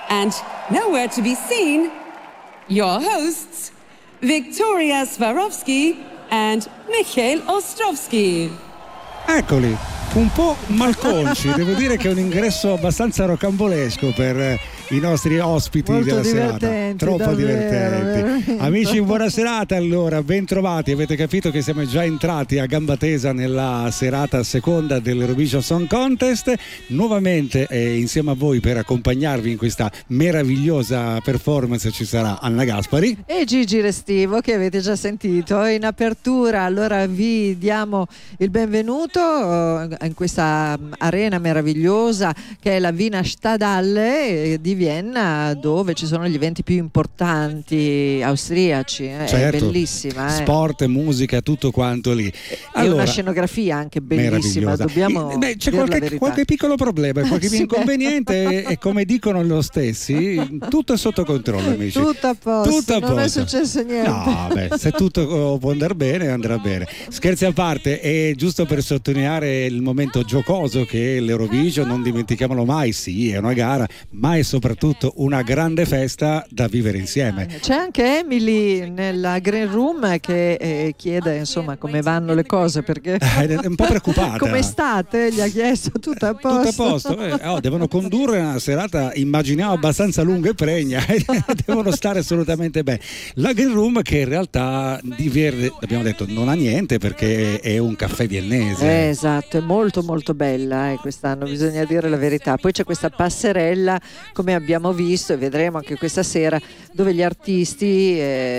and nowhere to be seen, your hosts, Victoria Swarovski and Michael Ostrovsky. Eccoli, un po' malconci, devo dire che è un ingresso abbastanza rocambolesco per i nostri ospiti molto della serata, troppo davvero, divertenti. Amici, buona serata, allora, ben trovati. Avete capito che siamo già entrati a gamba tesa nella serata seconda dell'Eurovision Song Contest, nuovamente insieme a voi per accompagnarvi in questa meravigliosa performance ci sarà Anna Gaspari e Gigi Restivo, che avete già sentito in apertura. Allora vi diamo il benvenuto in questa arena meravigliosa che è la Wiener Stadthalle di Vienna, dove ci sono gli eventi più importanti austriaci. Certo, è bellissima, sport, musica, tutto quanto lì. Allora, una scenografia anche bellissima, dobbiamo c'è dire qualche piccolo problema, qualche sì, inconveniente e come dicono loro stessi tutto è sotto controllo, amici, tutto a posto, non è successo niente. No, se tutto può andare bene, andrà bene. Scherzi a parte, è giusto per sottolineare il momento giocoso che è l'Eurovision, non dimentichiamolo mai. Sì, è una gara, ma è soprattutto una grande festa da vivere insieme. C'è anche Emily nella green room che chiede insomma come vanno le cose, perché è un po' preoccupata. Come state? Gli ha chiesto tutto a posto. Tutto a posto. Devono condurre una serata, immaginiamo, abbastanza lunga e pregna devono stare assolutamente bene. La green room, che in realtà di verde, abbiamo detto, non ha niente perché è un caffè viennese. Esatto, è molto molto bella quest'anno, bisogna dire la verità. Poi c'è questa passerella, come abbiamo visto e vedremo anche questa sera, dove gli artisti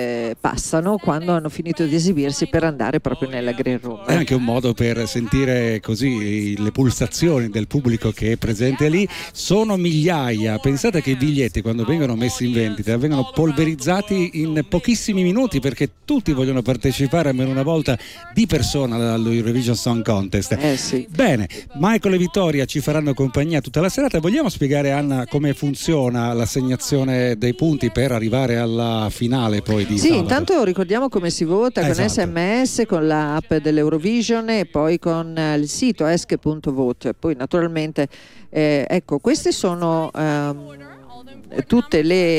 passano quando hanno finito di esibirsi per andare proprio nella green room. È anche un modo per sentire così le pulsazioni del pubblico che è presente lì. Sono migliaia, pensate che i biglietti, quando vengono messi in vendita, vengono polverizzati in pochissimi minuti, perché tutti vogliono partecipare almeno una volta di persona all'Eurovision Song Contest. Sì. Bene, Michael e Vittoria ci faranno compagnia tutta la serata. Vogliamo spiegare, Anna, come funziona l'assegnazione dei punti per arrivare alla finale poi di sabato? Intanto ricordiamo come si vota, con SMS, con l'app dell'Eurovision e poi con il sito eske.vote. Poi naturalmente questi sono tutti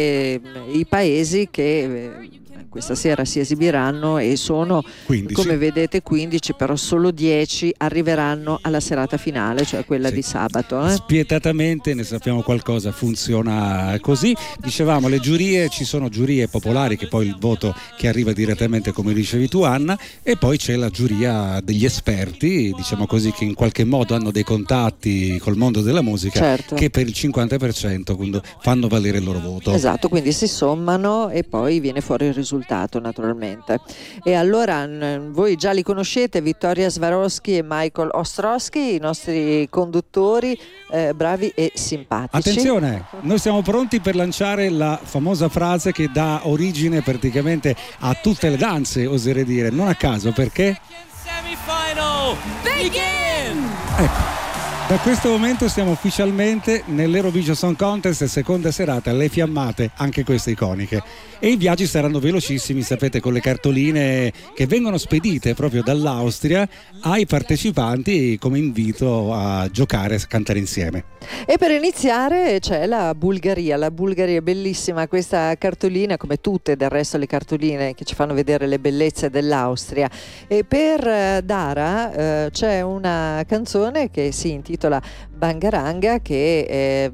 i paesi che questa sera si esibiranno, e sono 15. Come vedete 15, però solo 10 arriveranno alla serata finale, cioè quella di sabato. Spietatamente, ne sappiamo qualcosa, funziona così. Dicevamo, le giurie, ci sono giurie popolari, che poi il voto che arriva direttamente, come dicevi tu Anna, e poi c'è la giuria degli esperti, diciamo così, che in qualche modo hanno dei contatti col mondo della musica, certo, che per il 50% fanno valere il loro voto. Esatto, quindi si sommano e poi viene fuori il risultato, naturalmente. E allora voi già li conoscete, Victoria Swarovski e Michael Ostrowski, i nostri conduttori bravi e simpatici. Attenzione, noi siamo pronti per lanciare la famosa frase che dà origine praticamente a tutte le danze, oserei dire, non a caso, perché Semifinal begin! Ecco, da questo momento siamo ufficialmente nell'Eurovision Song Contest, seconda serata, le fiammate, anche queste iconiche. E i viaggi saranno velocissimi, sapete, con le cartoline che vengono spedite proprio dall'Austria ai partecipanti come invito a giocare, a cantare insieme. E per iniziare c'è la Bulgaria è bellissima questa cartolina, come tutte del resto le cartoline che ci fanno vedere le bellezze dell'Austria. E per Dara c'è una canzone che si intitola Bangaranga, che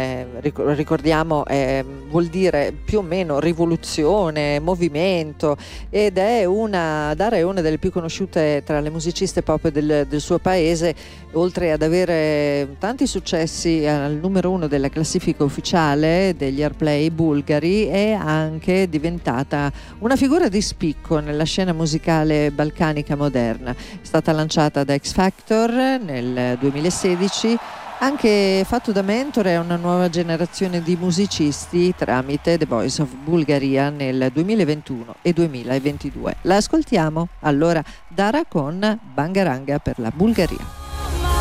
ricordiamo vuol dire più o meno rivoluzione, movimento, ed Dara è una delle più conosciute tra le musiciste pop del suo paese, oltre ad avere tanti successi al numero 1 della classifica ufficiale degli Airplay bulgari. È anche diventata una figura di spicco nella scena musicale balcanica moderna. È stata lanciata da X Factor nel 2016, anche fatto da mentore a una nuova generazione di musicisti tramite The Voice of Bulgaria nel 2021 e 2022. La ascoltiamo allora, Dara con Bangaranga per la Bulgaria.